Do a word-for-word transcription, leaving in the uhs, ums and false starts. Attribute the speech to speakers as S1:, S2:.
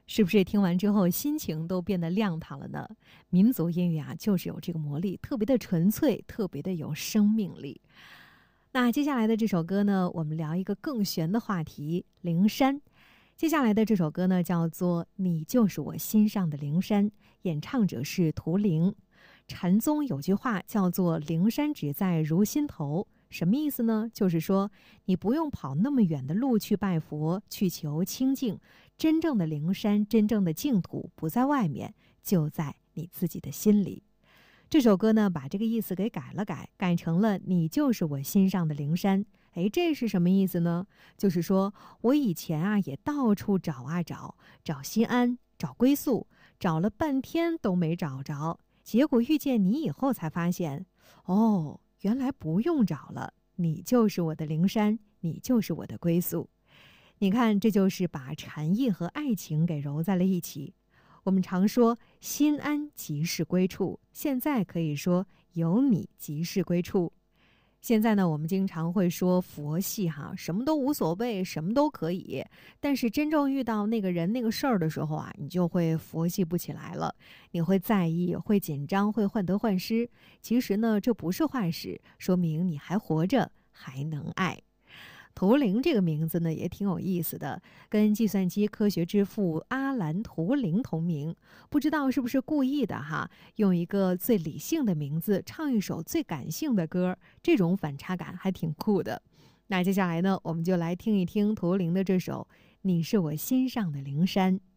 S1: 是不是听完之后心情都变得亮堂了呢？民族音乐啊，就是有这个魔力，特别的纯粹，特别的有生命力。那接下来的这首歌呢，我们聊一个更玄的话题——灵山。接下来的这首歌呢，叫做《你就是我心上的灵山》，演唱者是图灵。禅宗有句话叫做“灵山只在如心头”，什么意思呢？就是说你不用跑那么远的路去拜佛，去求清净，真正的灵山，真正的净土不在外面，就在你自己的心里。这首歌呢，把这个意思给改了改，改成了你就是我心上的灵山。哎，这是什么意思呢？就是说我以前啊也到处找啊找，找心安，找归宿，找了半天都没找着，结果遇见你以后才发现，哦，原来不用找了，你就是我的灵山，你就是我的归宿。你看，这就是把禅意和爱情给揉在了一起。我们常说心安即是归处，现在可以说有你即是归处。现在呢，我们经常会说佛系哈，什么都无所谓，什么都可以。但是真正遇到那个人那个事儿的时候啊，你就会佛系不起来了，你会在意，会紧张，会患得患失。其实呢，这不是坏事，说明你还活着，还能爱。图灵这个名字呢也挺有意思的，跟计算机科学之父阿兰·图灵同名，不知道是不是故意的哈，用一个最理性的名字唱一首最感性的歌，这种反差感还挺酷的。那接下来呢，我们就来听一听图灵的这首《你是我心上的灵山》。